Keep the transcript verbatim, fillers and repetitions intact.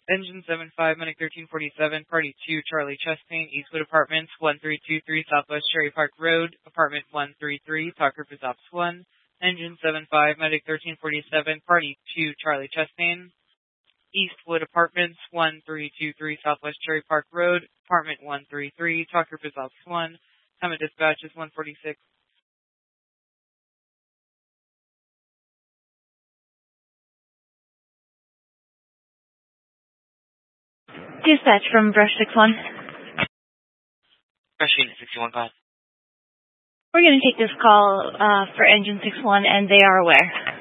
Engine seven five, Medic thirteen forty-seven, Party two, Charlie Chastain, Eastwood Apartments, one three two three Southwest Cherry Park Road, Apartment one three three, Talker Purpose Ops one. Engine seven five, Medic thirteen forty-seven, Party two, Charlie Chastain, Eastwood Apartments, one three two three Southwest Cherry Park Road, Apartment one three three, Talker Purpose Ops one. Time of dispatch is one forty-six. Dispatch from Brush six one. Brush Unit sixty-one, call. We're going to take this call uh, for Engine six one, and they are aware.